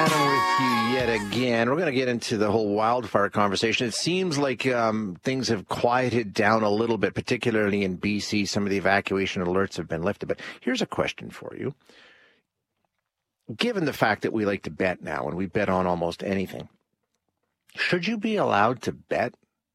Adam with you yet again. We're going to get into the whole wildfire conversation. It seems like things have quieted down a little bit, particularly in BC. Some of the evacuation alerts have been lifted. But here's a question for you. Given the fact that we like to bet now, and we bet on almost anything, should you be allowed to bet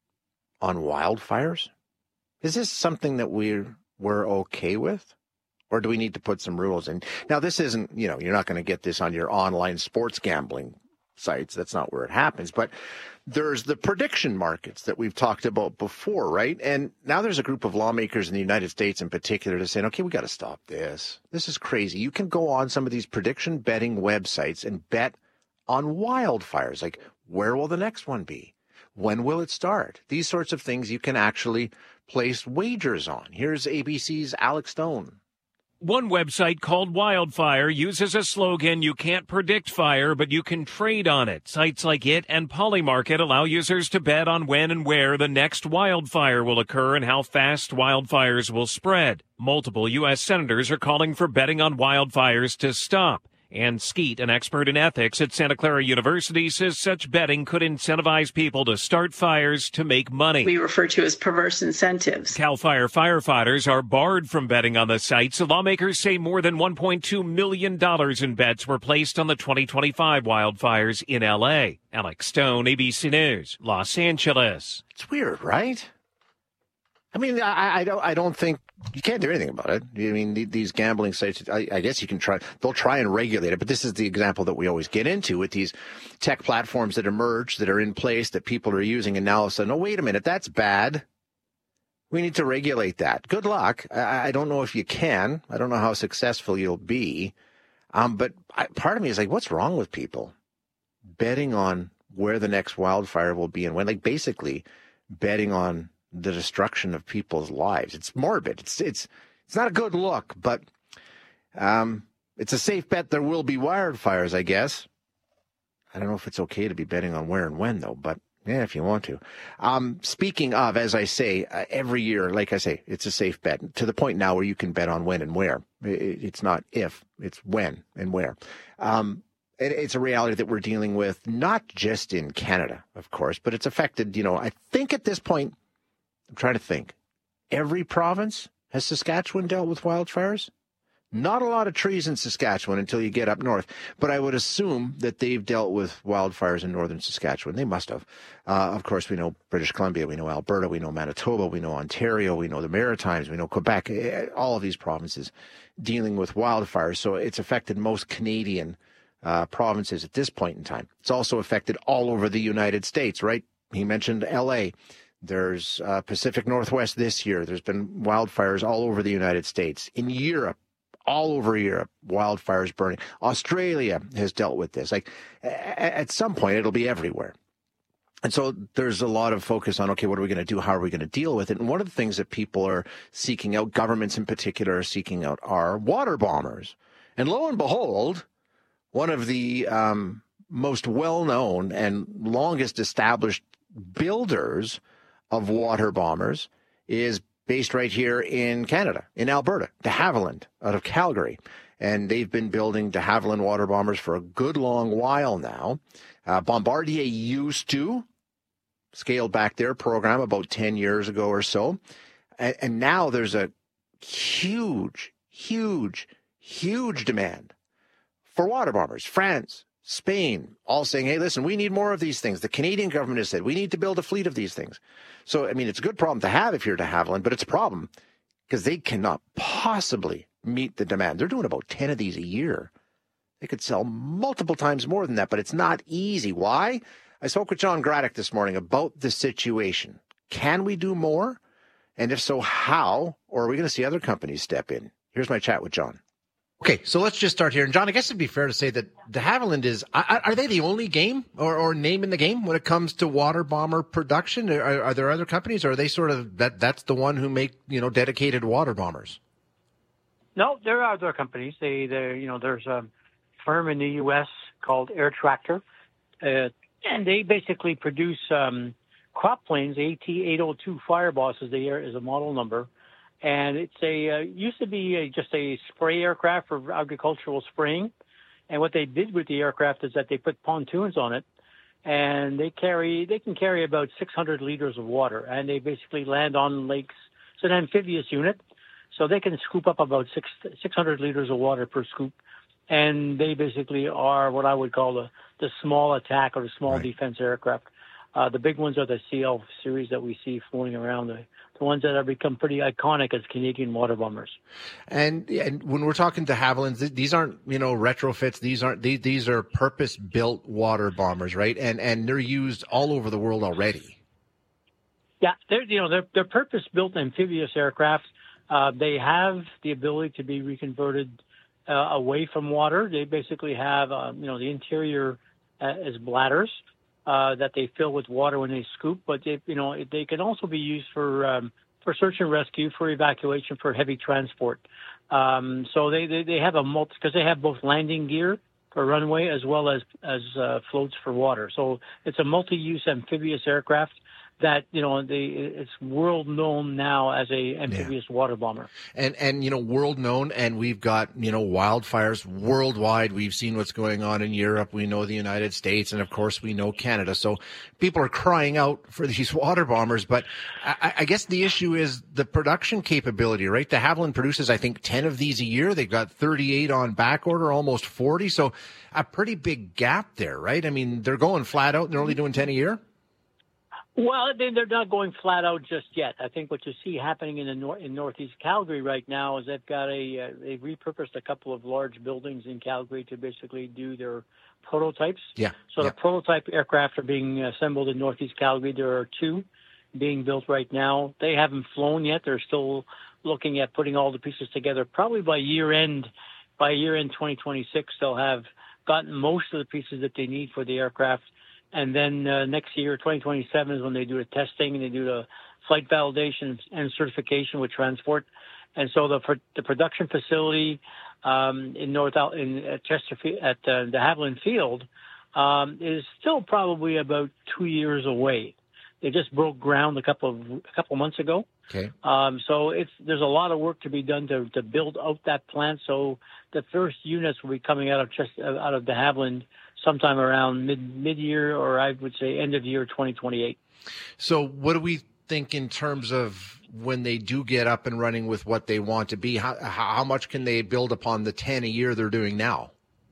on wildfires? Is this something that we're okay with? Or do we need to put some rules in? Now, this isn't, you're not going to get this on your online sports gambling sites. That's not where it happens. But there's the prediction markets that we've talked about before, right? And now there's a group of lawmakers in the United States in particular to saying, okay, we got to stop this. This is crazy. You can go on some of these prediction betting websites and bet on wildfires. Like, where will the next one be? When will it start? These sorts of things you can actually place wagers on. Here's ABC's Alex Stone. One website called Wildfire uses a slogan, "You can't predict fire, but you can trade on it." Sites like it and Polymarket allow users to bet on when and where the next wildfire will occur and how fast wildfires will spread. Multiple U.S. senators are calling for betting on wildfires to stop. Ann Skeet, an expert in ethics at Santa Clara University, says such betting could incentivize people to start fires to make money. We refer to as perverse incentives. CAL FIRE firefighters are barred from betting on the sites. Lawmakers say more than $1.2 million in bets were placed on the 2025 wildfires in L.A. Alex Stone, ABC News, Los Angeles. It's weird, right? I mean, I don't think you can't do anything about it. I mean, these gambling sites, I guess you can try. They'll try and regulate it, but this is the example that we always get into with these tech platforms that emerge, that are in place, that people are using, and now all of a sudden, oh, wait a minute, that's bad. We need to regulate that. Good luck. I don't know if you can. I don't know how successful you'll be. But part of me is like, what's wrong with people betting on where the next wildfire will be and when? Like, basically betting on the destruction of people's lives. It's morbid. It's not a good look, but it's a safe bet there will be wildfires, I guess. I don't know if it's okay to be betting on where and when, though, but yeah, if you want to. Speaking of, as I say, every year, like I say, it's a safe bet to the point now where you can bet on when and where. It's not if, it's when and where. It's a reality that we're dealing with, not just in Canada, of course, but it's affected, I think at this point, I'm trying to think. Every province? Has Saskatchewan dealt with wildfires? Not a lot of trees in Saskatchewan until you get up north, but I would assume that they've dealt with wildfires in northern Saskatchewan. They must have. Of course, we know British Columbia, we know Alberta, we know Manitoba, we know Ontario, we know the Maritimes, we know Quebec, all of these provinces dealing with wildfires. So it's affected most Canadian provinces at this point in time. It's also affected all over the United States, right? He mentioned L.A., There's Pacific Northwest this year. There's been wildfires all over the United States. In Europe, all over Europe, wildfires burning. Australia has dealt with this. Like, at some point, it'll be everywhere. And so there's a lot of focus on, okay, what are we going to do? How are we going to deal with it? And one of the things that people are seeking out, governments in particular are seeking out, are water bombers. And lo and behold, one of the most well-known and longest established builders of water bombers is based right here in Canada, in Alberta, de Havilland, out of Calgary. And they've been building de Havilland water bombers for a good long while now. Bombardier used to scale back their program about 10 years ago or so. And now there's a huge demand for water bombers. France, Spain, all saying, hey, listen, we need more of these things. The Canadian government has said we need to build a fleet of these things. So, I mean, it's a good problem to have if you're de Havilland, but it's a problem because they cannot possibly meet the demand. They're doing about 10 of these a year. They could sell multiple times more than that, but it's not easy. Why? I spoke with John Graddick this morning about the situation. Can we do more? And if so, how? Or are we going to see other companies step in? Here's my chat with John. Okay, so let's just start here. And John, I guess it'd be fair to say that de Havilland is, are they the only game or name in the game when it comes to water bomber production? Are there other companies, or are they sort of, that's the one who make, dedicated water bombers? No, there are other companies. There's a firm in the U.S. called Air Tractor, and they basically produce crop planes, AT-802 Fireboss is a model number. And it's used to be just a spray aircraft for agricultural spraying. And what they did with the aircraft is that they put pontoons on it, and they can carry about 600 liters of water, and they basically land on lakes. It's an amphibious unit, so they can scoop up about 600 liters of water per scoop, and they basically are what I would call the small attack or the small defense aircraft. The big ones are the CL series that we see floating around, the ones that have become pretty iconic as Canadian water bombers. And when we're talking de Havillands, these aren't, retrofits. These are purpose-built water bombers, right? And they're used all over the world already. Yeah, they're purpose-built amphibious aircraft. They have the ability to be reconverted away from water. They basically have, the interior as bladders that they fill with water when they scoop. But they can also be used for search and rescue, for evacuation, for heavy transport. So they have because they have both landing gear for runway as well as floats for water. So it's a multi-use amphibious aircraft that it's world known now as a amphibious water bomber, and world known, and we've got wildfires worldwide. We've seen what's going on in Europe. We know the United States, and of course we know Canada. So people are crying out for these water bombers. But I guess the issue is the production capability, right? De Havilland produces, I think, 10 of these a year. They've got 38 on back order, almost 40. So a pretty big gap there, right? I mean, they're going flat out and they're only doing 10 a year. Well, they're not going flat out just yet. I think what you see happening in Northeast Calgary right now is they've repurposed a couple of large buildings in Calgary to basically do their prototypes. Yeah. So the prototype aircraft are being assembled in Northeast Calgary. There are 2 being built right now. They haven't flown yet. They're still looking at putting all the pieces together. Probably by year end 2026, they'll have gotten most of the pieces that they need for the aircraft. And then next year, 2027, is when they do the testing and they do the flight validation and certification with transport. And so the production facility in Chesterfield at the de Havilland Field is still probably about 2 years away. They just broke ground a couple months ago. Okay. So there's a lot of work to be done to build out that plant. So the first units will be coming out of de Havilland sometime around mid-year, or I would say end of year 2028. So what do we think in terms of when they do get up and running with what they want to be? How much can they build upon the 10 a year they're doing now?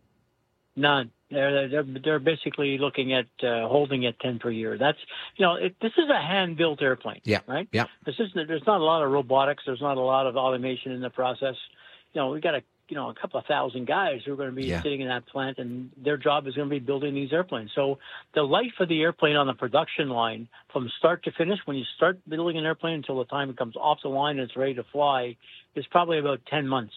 None. They're basically looking at holding at 10 per year. That's this is a hand-built airplane. Yeah. Right. Yeah. There's not a lot of robotics. There's not a lot of automation in the process. We got a couple of thousand guys who are going to be sitting in that plant, and their job is going to be building these airplanes. So the life of the airplane on the production line, from start to finish, when you start building an airplane until the time it comes off the line and it's ready to fly, is probably about 10 months.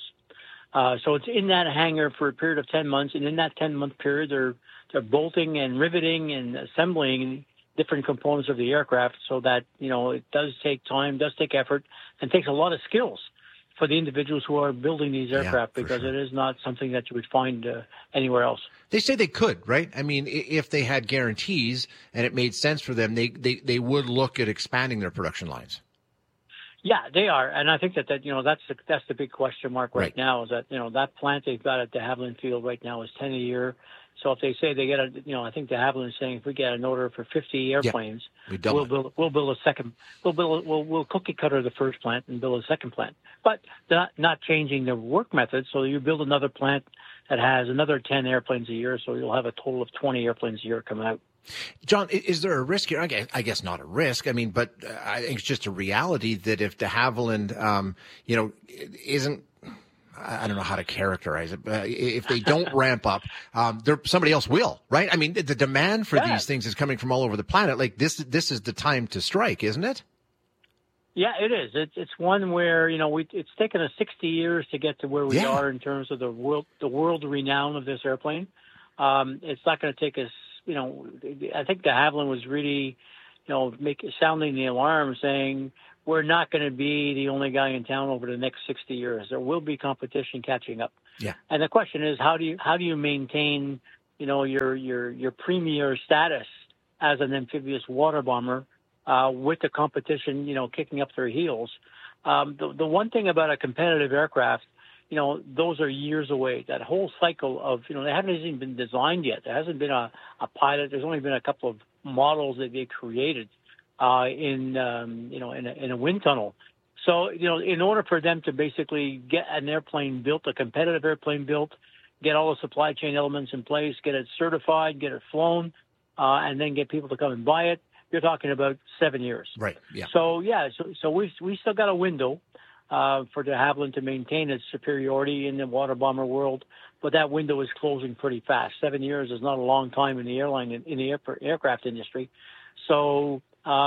So it's in that hangar for a period of 10 months, and in that 10-month period, they're bolting and riveting and assembling different components of the aircraft, so that it does take time, does take effort, and takes a lot of skills for the individuals who are building these aircraft, because it is not something that you would find anywhere else. They say they could, right? I mean, if they had guarantees and it made sense for them, they would look at expanding their production lines. Yeah, they are, and I think that that's the big question mark right now, is that that plant they've got at de Havilland Field right now is 10 a year. So if they say they get I think de Havilland is saying if we get an order for 50 airplanes, we'll build a second. We'll cookie cutter the first plant and build a second plant, but not changing the work method. So you build another plant that has another 10 airplanes a year, so you'll have a total of 20 airplanes a year coming out. John, is there a risk here? I guess not a risk. I mean, but I think it's just a reality that if de Havilland, isn't, I don't know how to characterize it, but if they don't ramp up, somebody else will, right? I mean, the demand for these things is coming from all over the planet. Like this is the time to strike, isn't it? Yeah, it is. It's one where it's taken us 60 years to get to where we are in terms of the world renown of this airplane. It's not going to take us. I think de Havilland was really, sounding the alarm, saying we're not going to be the only guy in town over the next 60 years. There will be competition catching up. Yeah. And the question is, how do you maintain, your premier status as an amphibious water bomber with the competition, kicking up their heels? The one thing about a competitive aircraft those are years away. That whole cycle of, they haven't even been designed yet. There hasn't been a pilot. There's only been a couple of models that they created in a wind tunnel. So, in order for them to basically get an airplane built, a competitive airplane built, get all the supply chain elements in place, get it certified, get it flown, and then get people to come and buy it, you're talking about 7 years. Right. Yeah. So we still got a window for de Havilland to maintain its superiority in the water bomber world, but that window is closing pretty fast. 7 years is not a long time in the aircraft industry. So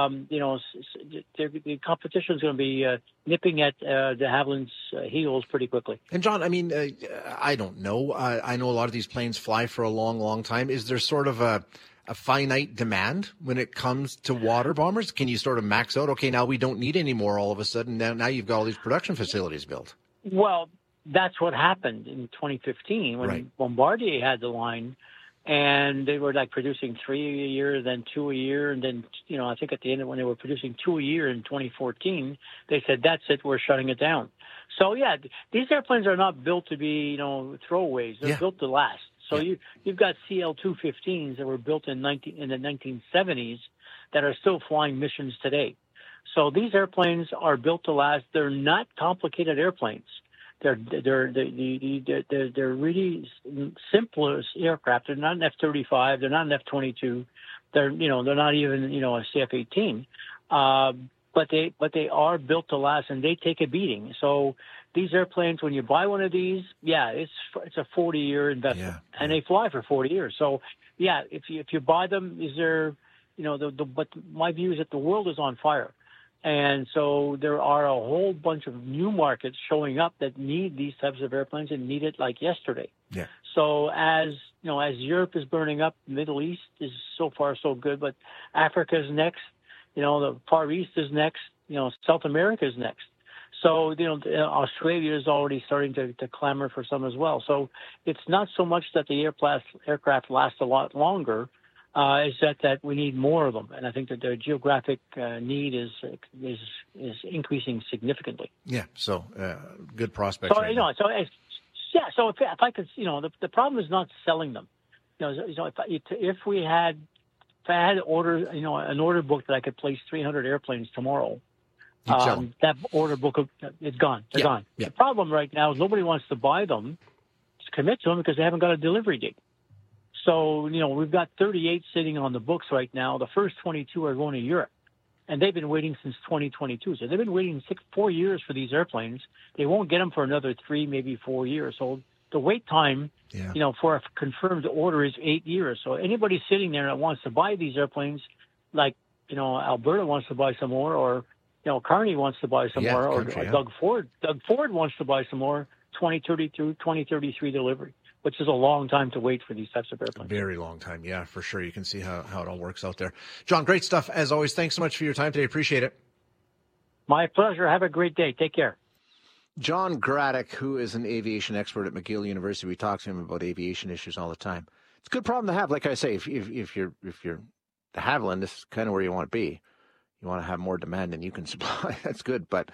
the competition is going to be nipping at de Havilland's heels pretty quickly. And John, I mean, I don't know. I know a lot of these planes fly for a long, long time. Is there sort of a finite demand when it comes to water bombers? Can you sort of max out? Okay, now we don't need any more all of a sudden. Now you've got all these production facilities built. Well, that's what happened in 2015 when Bombardier had the line. And they were producing 3 a year, then 2 a year. And then, I think at the end when they were producing 2 a year in 2014, they said, that's it, we're shutting it down. So, these airplanes are not built to be, throwaways. They're built to last. So you've got CL-215s that were built in the 1970s that are still flying missions today. So these airplanes are built to last. They're not complicated airplanes. They're really simplest aircraft. They're not an F-35. They're not an F-22. They're not even a CF-18. But they are built to last, and they take a beating. So these airplanes, when you buy one of these, it's a 40-year investment, and they fly for 40 years. So if you buy them, is there but my view is that the world is on fire. And so there are a whole bunch of new markets showing up that need these types of airplanes and need it like yesterday. Yeah. So as Europe is burning up, the Middle East is so far so good, but Africa is next. The Far East is next. South America is next. So Australia is already starting to clamor for some as well. So it's not so much that the aircraft last a lot longer. Is that we need more of them, and I think that the geographic need is increasing significly. Yeah, so good prospects. So so if I could, the problem is not selling them. If I had order, an order book that I could place 300 airplanes tomorrow, that order book is gone. They're gone. Yeah. The problem right now is nobody wants to buy them, to commit to them because they haven't got a delivery date. So, we've got 38 sitting on the books right now. The first 22 are going to Europe, and they've been waiting since 2022. So they've been waiting 4 years for these airplanes. They won't get them for another 3, maybe 4 years. So the wait time, for a confirmed order is 8 years. So anybody sitting there that wants to buy these airplanes, like, Alberta wants to buy some more, or, Carney wants to buy some more, or Doug Ford wants to buy some more, 2032, 2033 delivery, which is a long time to wait for these types of airplanes. A very long time, yeah, for sure. You can see how it all works out there. John, great stuff, as always. Thanks so much for your time today. Appreciate it. My pleasure. Have a great day. Take care. John Graddick, who is an aviation expert at McGill University. We talk to him about aviation issues all the time. It's a good problem to have. Like I say, if you're de Havilland, this is kind of where you want to be. You want to have more demand than you can supply. That's good. But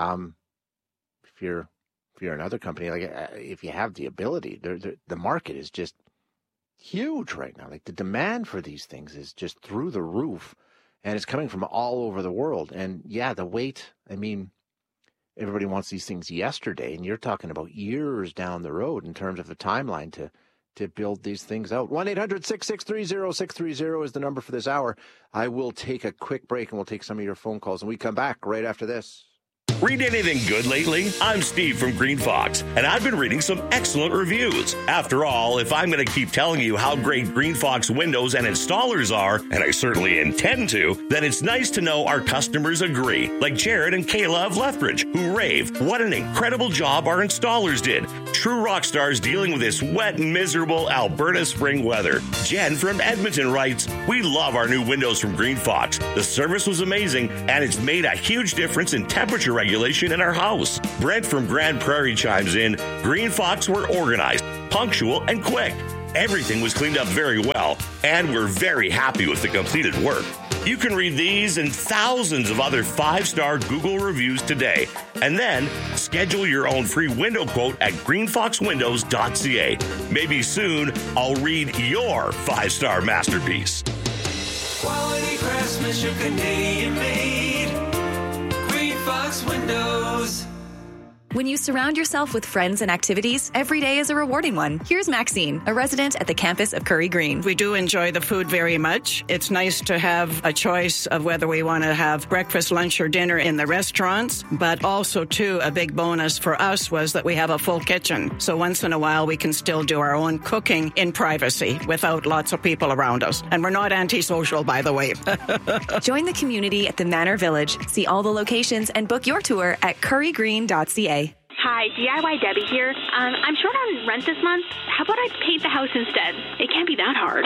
if you're another company, if you have the ability, the market is just huge right now. Like the demand for these things is just through the roof, and it's coming from all over the world. And the wait, everybody wants these things yesterday, and you're talking about years down the road in terms of the timeline to build these things out. 1-800-663-0630 is the number for this hour. I will take a quick break, and we'll take some of your phone calls, and we come back right after this. Read anything good lately? I'm Steve from Green Fox, and I've been reading some excellent reviews. After all, if I'm going to keep telling you how great Green Fox windows and installers are, and I certainly intend to, then it's nice to know our customers agree, like Jared and Kayla of Lethbridge, who rave what an incredible job our installers did. True rock stars dealing with this wet, miserable Alberta spring weather. Jen from Edmonton writes, we love our new windows from Green Fox. The service was amazing, and it's made a huge difference in temperature regulation in our house. Brent from Grand Prairie chimes in, Green Fox were organized, punctual, and quick. Everything was cleaned up very well, and we're very happy with the completed work. You can read these and thousands of other 5-star Google reviews today. And then schedule your own free window quote at greenfoxwindows.ca. Maybe soon I'll read your 5-star masterpiece. Quality craftsmanship, Canadian made. Green Fox Windows. When you surround yourself with friends and activities, every day is a rewarding one. Here's Maxine, a resident at the campus of Curry Green. We do enjoy the food very much. It's nice to have a choice of whether we want to have breakfast, lunch, or dinner in the restaurants. But also, too, a big bonus for us was that we have a full kitchen. So once in a while, we can still do our own cooking in privacy without lots of people around us. And we're not antisocial, by the way. Join the community at the Manor Village. See all the locations and book your tour at currygreen.ca. Hi, DIY Debbie here. I'm short on rent this month. How about I paint the house instead? It can't be that hard.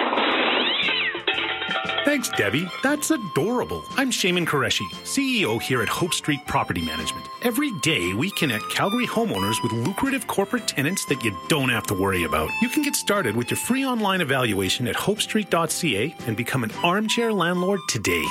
Thanks, Debbie. That's adorable. I'm Shaman Qureshi, CEO here at Hope Street Property Management. Every day, we connect Calgary homeowners with lucrative corporate tenants that you don't have to worry about. You can get started with your free online evaluation at hopestreet.ca and become an armchair landlord today.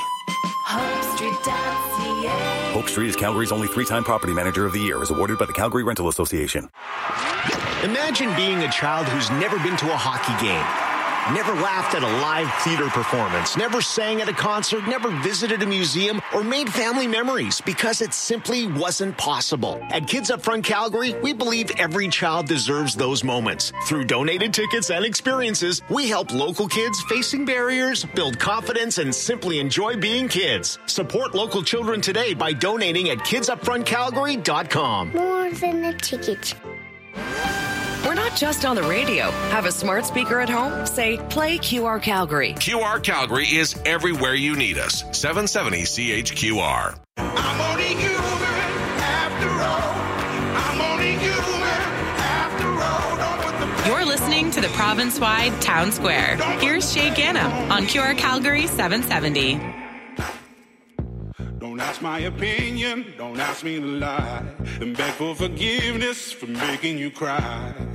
HopeStreet.ca. Hope Street is Calgary's only 3-time Property Manager of the Year, as awarded by the Calgary Rental Association. Imagine being a child who's never been to a hockey game, never laughed at a live theater performance, never sang at a concert, never visited a museum, or made family memories because it simply wasn't possible. At Kids Up Front Calgary, we believe every child deserves those moments. Through donated tickets and experiences, we help local kids facing barriers build confidence and simply enjoy being kids. Support local children today by donating at kidsupfrontcalgary.com. More than a ticket. We're not just on the radio. Have a smart speaker at home? Say, play QR Calgary. QR Calgary is everywhere you need us. 770 CHQR. I'm only human after all. I'm only human after all. You're listening to the province-wide Town Square. Here's Shay Gannam on QR Calgary 770. Don't ask my opinion, don't ask me to lie, then beg for forgiveness for making you cry.